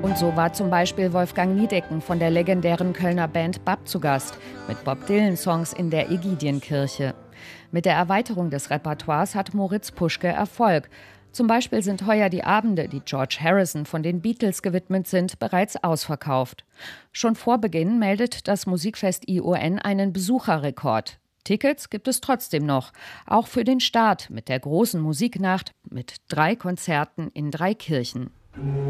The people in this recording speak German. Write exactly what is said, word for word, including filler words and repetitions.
Und so war zum Beispiel Wolfgang Niedecken von der legendären Kölner Band B A P zu Gast mit Bob Dylan-Songs in der Ägidienkirche. Mit der Erweiterung des Repertoires hat Moritz Puschke Erfolg. Zum Beispiel sind heuer die Abende, die George Harrison von den Beatles gewidmet sind, bereits ausverkauft. Schon vor Beginn meldet das Musikfest I O N einen Besucherrekord. Tickets gibt es trotzdem noch, auch für den Start mit der großen Musiknacht mit drei Konzerten in drei Kirchen.